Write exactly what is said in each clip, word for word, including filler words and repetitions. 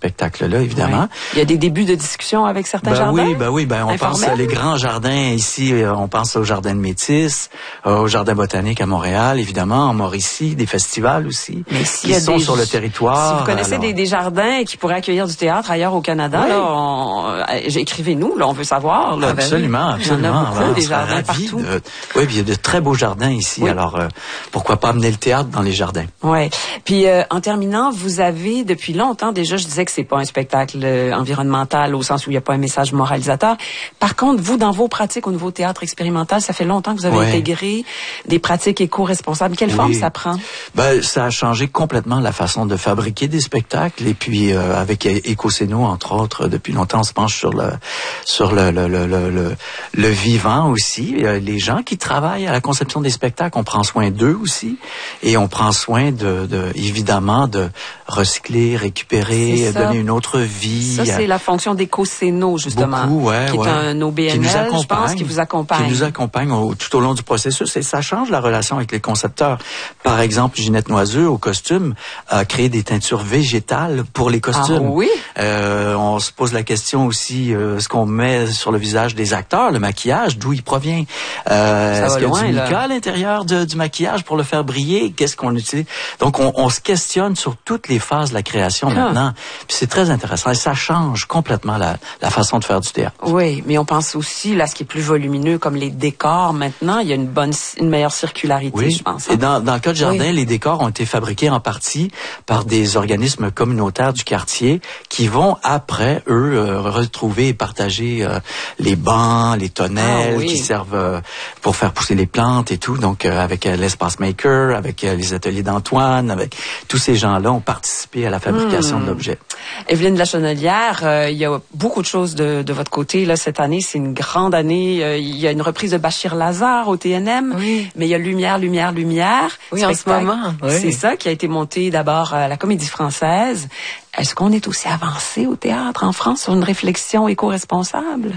spectacle-là, évidemment. Ouais. Il y a des débuts de discussion avec certains ben jardins? Oui, ben oui, ben on informels? pense à les grands jardins ici, on pense au Jardin de Métis, au Jardin botanique à Montréal, évidemment, en Mauricie, des festivals aussi, mais qui sont des... sur le territoire. Si vous connaissez alors... des, des jardins qui pourraient accueillir du théâtre ailleurs au Canada, oui. là, on... écrivez-nous, là, on veut savoir. Là. Absolument, absolument. Il y en a beaucoup, alors, des jardins partout. De... Oui, puis il y a de très beaux jardins ici, oui. alors euh, pourquoi pas amener le théâtre dans les jardins? Oui. Puis euh, en terminant, vous avez depuis longtemps déjà, je disais que c'est pas un spectacle euh, environnemental au sens où il n'y a pas un message moralisateur. Par contre, vous, dans vos pratiques au niveau théâtre expérimental, ça fait longtemps que vous avez ouais. intégré des pratiques éco-responsables. Quelle oui. forme ça prend? Ben, ça a changé complètement la façon de fabriquer des spectacles. Et puis, euh, avec Écocéno, entre autres, depuis longtemps, on se penche sur le sur le le le le, le, le vivant aussi. Les gens qui travaillent à la conception des spectacles, on prend soin d'eux aussi. Et on prend soin de, de évidemment, de recycler, récupérer, donner une autre vie. Ça, c'est la fonction d'Écocéno, justement. Beaucoup, ouais, qui est ouais. un O B N L, je pense, qui vous accompagne. Qui nous accompagne au, tout au long du processus. Et ça change la relation avec les concepteurs. Par exemple, Ginette Noiseux, au costume, a créé des teintures végétales pour les costumes. Ah oui? Euh, on se pose la question aussi, euh, ce qu'on met sur le visage des acteurs, le maquillage, d'où il provient. Euh, est-ce qu'il y a du mica à l'intérieur de, du maquillage pour le faire briller? Qu'est-ce qu'on utilise? Donc, on, on se questionne sur toutes les phases de la création ah. maintenant. Puis c'est très intéressant. Et ça change complètement la, la façon de faire du théâtre. Oui, mais on pense aussi, là, ce qui est plus volumineux, comme les décors maintenant, il y a une bonne, une meilleure circularité, oui. je pense. Hein? Et dans, dans le cas de jardin, oui. les décors ont été fabriqués en partie par des organismes communautaires du quartier qui vont après, eux, euh, retrouver et partager euh, les bancs, les tonnelles ah, oui. qui servent euh, pour faire pousser les plantes et tout. Donc, euh, avec euh, l'espace maker, avec euh, les ateliers d'Antoine, avec tous ces gens-là ont participé à la fabrication mmh. de l'objet. Evelyne Lachenelière, euh, il y a beaucoup de choses de, de votre côté. Là, cette année, c'est une grande année. Euh, il y a une reprise de Bachir Lazare au T N M, oui. mais il y a Lumière, Lumière, Lumière. Oui, en ce moment. Oui. C'est ça qui a été monté d'abord à la Comédie Française. Est-ce qu'on est aussi avancé au théâtre en France sur une réflexion éco-responsable?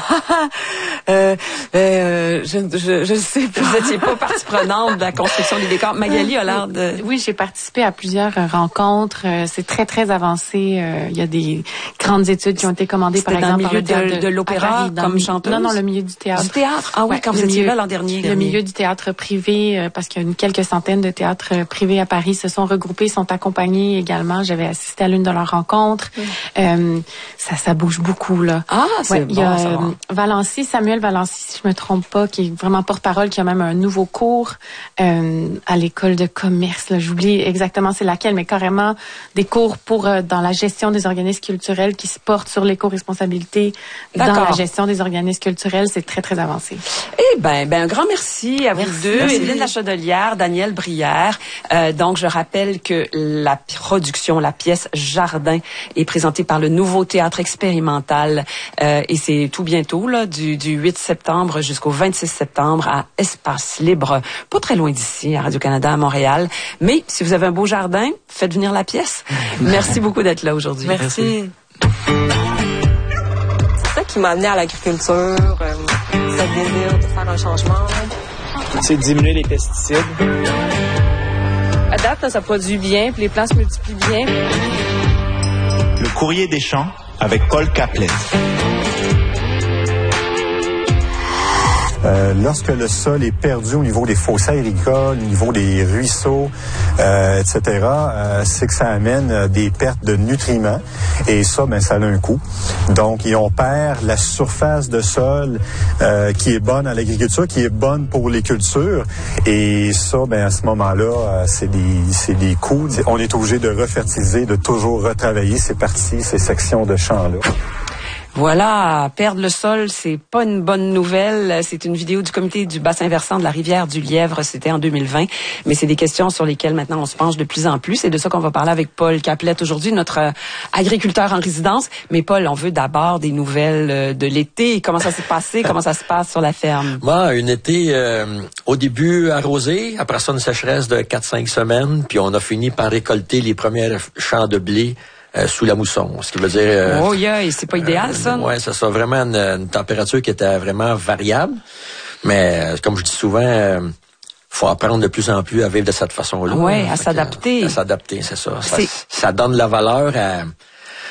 euh, euh, je, je, je sais pas. Vous n'étiez pas partie prenante de la construction des décors. Magali a l'air de... Oui, j'ai participé à plusieurs rencontres. C'est très, très avancé. Il y a des grandes études qui ont été commandées, par exemple, dans le milieu par le de, de, de l'opéra comme chanteuse? Non, non, le milieu du théâtre. Du théâtre? Ah oui, ouais, quand vous étiez là l'an dernier. Le milieu du théâtre privé, parce qu'il y a une, quelques centaines de théâtres privés à Paris se sont regroupés, sont accompagnés également. J'avais assisté à l'une de leurs rencontres. Mmh. Euh, ça, ça bouge beaucoup, là. Ah, c'est ouais, bon, il y a ça euh, Valency, Samuel Valency, si je me trompe pas, qui est vraiment porte-parole, qui a même un nouveau cours euh, à l'école de commerce. Là, j'oublie exactement c'est laquelle, mais carrément des cours pour euh, dans la gestion des organismes culturels qui se portent sur l'éco-responsabilité dans la gestion des organismes culturels. C'est très, très avancé. Eh ben, ben un grand merci à vous merci. deux. Merci. Evelyne Lachenelière, Daniel Brière. Euh, donc, je rappelle que la production, la pièce Jardin est présentée par le Nouveau Théâtre Expérimental euh, et c'est tout bientôt, là, du, du huit septembre jusqu'au vingt-six septembre à Espace Libre, pas très loin d'ici, à Radio-Canada à Montréal. Mais si vous avez un beau jardin, faites venir la pièce. Merci beaucoup d'être là aujourd'hui. Merci. C'est ça qui m'a amené à l'agriculture, euh, ce désir de faire un changement. C'est diminuer les pesticides. À date, là, ça produit bien, puis les plants se multiplient bien. Le courrier des champs avec Paul Caplet. Euh, lorsque le sol est perdu au niveau des fossés agricoles, au niveau des ruisseaux, euh, et cetera, euh, c'est que ça amène euh, des pertes de nutriments. Et ça, ben, ça a un coût. Donc, et on perd la surface de sol euh, qui est bonne à l'agriculture, qui est bonne pour les cultures. Et ça, ben, à ce moment-là, euh, c'est des, c'est des coûts. On est obligé de refertiliser, de toujours retravailler ces parties, ces sections de champs-là. Voilà, perdre le sol, c'est pas une bonne nouvelle. C'est une vidéo du comité du bassin versant de la rivière du Lièvre, c'était en deux mille vingt. Mais c'est des questions sur lesquelles maintenant on se penche de plus en plus. C'est de ça qu'on va parler avec Paul Caplet aujourd'hui, notre euh, agriculteur en résidence. Mais Paul, on veut d'abord des nouvelles euh, de l'été. Comment ça s'est passé? Comment ça se passe sur la ferme? Moi, une été, euh, au début arrosé, après ça une sécheresse de quatre cinq semaines, puis on a fini par récolter les premiers champs de blé Euh, sous la mousson, ce qui veut dire... Euh, oh yeah, c'est pas idéal, euh, ça? Oui, ça sera vraiment une, une température qui était vraiment variable. Mais, euh, comme je dis souvent, il euh, faut apprendre de plus en plus à vivre de cette façon-là. Oui, à s'adapter. À s'adapter, c'est ça. Ça, ça donne la valeur à...